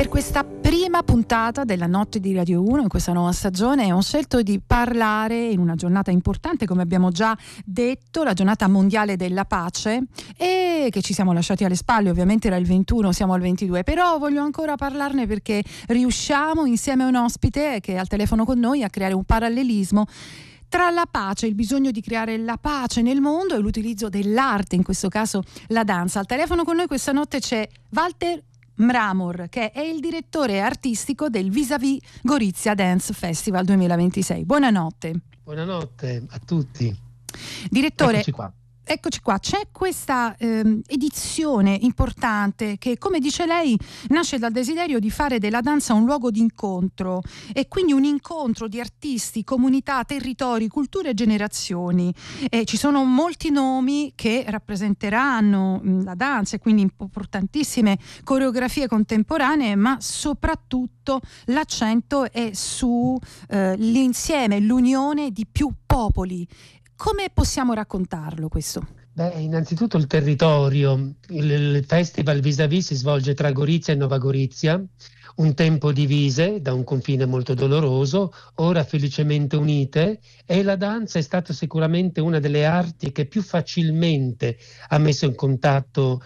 Per questa prima puntata della Notte di Radio 1 in questa nuova stagione ho scelto di parlare in una giornata importante, come abbiamo già detto, la giornata mondiale della pace, e che ci siamo lasciati alle spalle. Ovviamente era il 21, siamo al 22, però voglio ancora parlarne perché riusciamo insieme a un ospite che è al telefono con noi a creare un parallelismo tra la pace, il bisogno di creare la pace nel mondo e l'utilizzo dell'arte, in questo caso la danza. Al telefono con noi questa notte c'è Walter Mramor, che è il direttore artistico del Vis-à-vis Gorizia Dance Festival 2026. Buonanotte. Buonanotte a tutti. Direttore, Eccoci qua. C'è questa edizione importante che, come dice lei, nasce dal desiderio di fare della danza un luogo di incontro, e quindi un incontro di artisti, comunità, territori, culture e generazioni. Ci sono molti nomi che rappresenteranno la danza e quindi importantissime coreografie contemporanee, ma soprattutto l'accento è su l'insieme, l'unione di più popoli. Come possiamo raccontarlo questo? Innanzitutto il territorio. Il festival Vis-à-vis si svolge tra Gorizia e Nova Gorizia, un tempo divise da un confine molto doloroso, ora felicemente unite, e la danza è stata sicuramente una delle arti che più facilmente ha messo in contatto,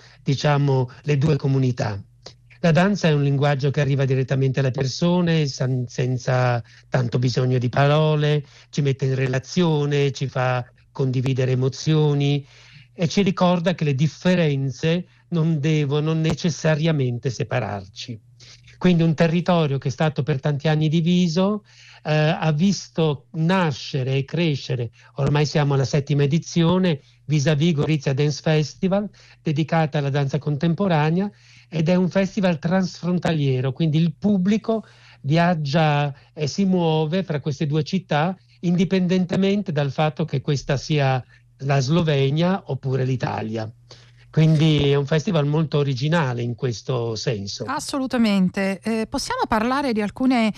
le due comunità. La danza è un linguaggio che arriva direttamente alle persone senza tanto bisogno di parole, ci mette in relazione, ci fa condividere emozioni e ci ricorda che le differenze non devono necessariamente separarci. Quindi un territorio che è stato per tanti anni diviso ha visto nascere e crescere, ormai siamo alla 7ª edizione, Vis-à-vis Gorizia Dance Festival, dedicata alla danza contemporanea, ed è un festival transfrontaliero, quindi il pubblico viaggia e si muove fra queste due città, indipendentemente dal fatto che questa sia la Slovenia oppure l'Italia. Quindi è un festival molto originale in questo senso. Assolutamente. Possiamo parlare di alcune,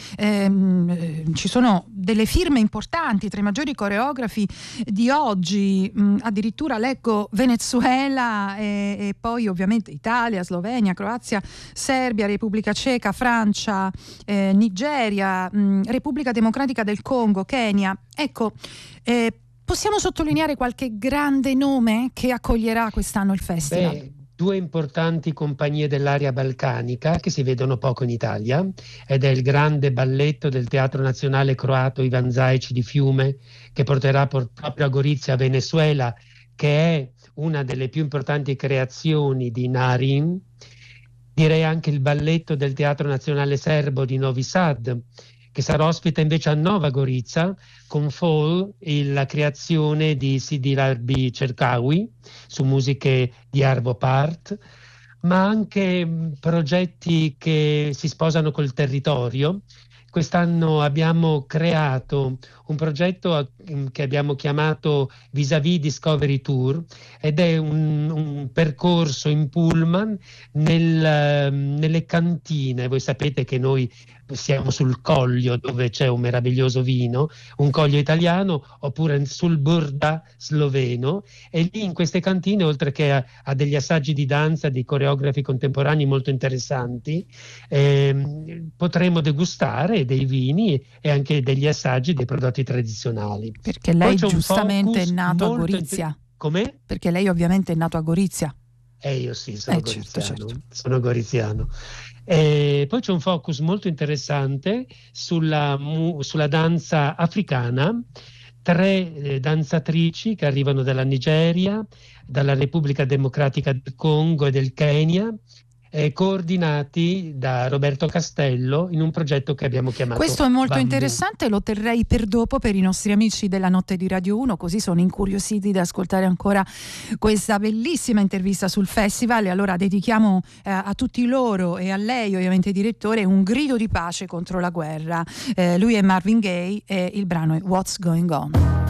ci sono delle firme importanti tra i maggiori coreografi di oggi, addirittura leggo Venezuela e poi ovviamente Italia, Slovenia, Croazia, Serbia, Repubblica Ceca, Francia, Nigeria, Repubblica Democratica del Congo, Kenya. Ecco, possiamo sottolineare qualche grande nome che accoglierà quest'anno il festival? Due importanti compagnie dell'area balcanica che si vedono poco in Italia, ed è il grande balletto del Teatro Nazionale Croato Ivan Zajc di Fiume, che porterà proprio a Gorizia, Venezuela, che è una delle più importanti creazioni di Narin. Direi anche il balletto del Teatro Nazionale Serbo di Novi Sad, che sarà ospite invece a Nova Gorica con Fall, la creazione di Sidi Larbi Cercawi su musiche di Arvo Part, ma anche progetti che si sposano col territorio. Quest'anno abbiamo creato un progetto che abbiamo chiamato Vis-à-vis Discovery Tour, ed è un percorso in pullman nelle cantine. Voi sapete che noi siamo sul Coglio, dove c'è un meraviglioso vino, un Coglio italiano, oppure sul Burda sloveno, e lì in queste cantine, oltre che a degli assaggi di danza di coreografi contemporanei molto interessanti, potremo degustare dei vini e anche degli assaggi dei prodotti tradizionali. Perché lei giustamente è nato a Gorizia. Com'è? Perché lei ovviamente è nato a Gorizia. Io sì, sono goriziano. Certo. Sono goriziano. Poi c'è un focus molto interessante sulla danza africana. 3 danzatrici che arrivano dalla Nigeria, dalla Repubblica Democratica del Congo e del Kenya, coordinati da Roberto Castello in un progetto che abbiamo chiamato Questo è molto Bambù. interessante, lo terrei per dopo per i nostri amici della Notte di Radio 1, così sono incuriositi di ascoltare ancora questa bellissima intervista sul festival. E allora dedichiamo a tutti loro e a lei, ovviamente direttore, un grido di pace contro la guerra. Lui è Marvin Gaye e il brano è What's Going On.